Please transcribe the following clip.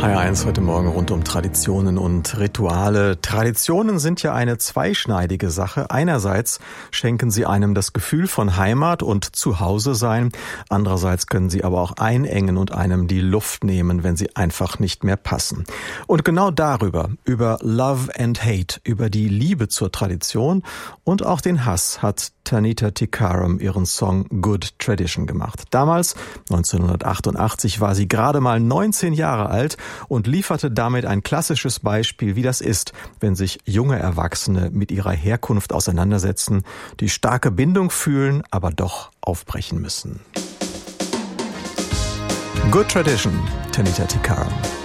HR1 heute Morgen rund um Traditionen und Rituale. Traditionen sind ja eine zweischneidige Sache. Einerseits schenken sie einem das Gefühl von Heimat und Zuhause sein. Andererseits können sie aber auch einengen und einem die Luft nehmen, wenn sie einfach nicht mehr passen. Und genau darüber, über Love and Hate, über die Liebe zur Tradition und auch den Hass, hat Tanita Tikaram ihren Song Good Tradition gemacht. Damals, 1988, war sie gerade mal 19 Jahre alt und lieferte damit ein klassisches Beispiel, wie das ist, wenn sich junge Erwachsene mit ihrer Herkunft auseinandersetzen, die starke Bindung fühlen, aber doch aufbrechen müssen. Good Tradition, Tanita Tikaram.